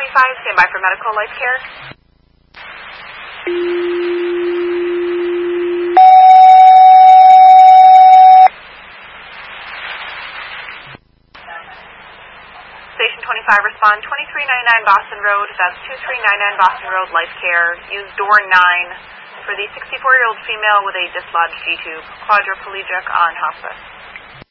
stand by for medical life care. Station 25, respond 2399 Boston Road. That's 2399 Boston Road, life care. Use door 9 for the 64-year-old female with a dislodged G-tube, quadriplegic on hospice.